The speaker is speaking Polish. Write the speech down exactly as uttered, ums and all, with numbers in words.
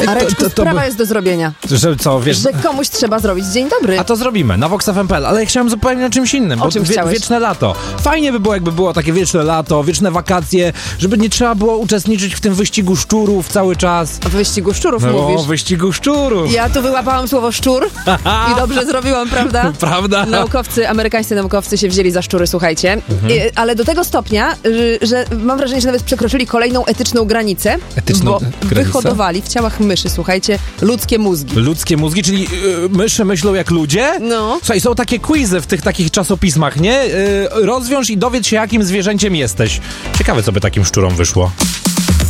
Areczku, to, to, to sprawa by... jest do zrobienia. Że co, wiesz... Że komuś trzeba zrobić dzień dobry. A to zrobimy, na vox f m kropka p l, ale ja chciałem zupełnie o czymś innym, O bo czym wie, chciałeś? wieczne lato. Fajnie by było, jakby było takie wieczne lato, wieczne wakacje, żeby nie trzeba było uczestniczyć w tym wyścigu szczurów cały czas. O wyścigu szczurów No, mówisz. o wyścigu szczurów. Ja tu wyłapałam słowo szczur i dobrze zrobiłam, prawda? Prawda? Naukowcy, amerykańscy naukowcy się wzięli za szczury, słuchajcie. Mhm. I, ale do tego stopnia, y, że mam wrażenie, że nawet przekroczyli kolejną etyczną granicę, Etyczną bo granicę? wyhodowali w ciałach myszy, słuchajcie, ludzkie mózgi. Ludzkie mózgi, czyli yy, myszy myślą jak ludzie? No. Słuchaj, są takie quizy w tych takich czasopismach, nie? Yy, rozwiąż i dowiedz się, jakim zwierzęciem jesteś. Ciekawe, co by takim szczurom wyszło.